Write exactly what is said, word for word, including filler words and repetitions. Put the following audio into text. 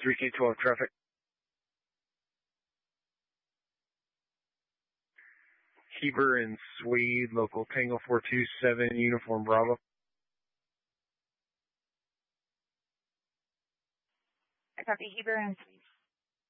three K twelve traffic. Heber and Swede, local Tango four two seven, Uniform Bravo. I copy Heber and Swede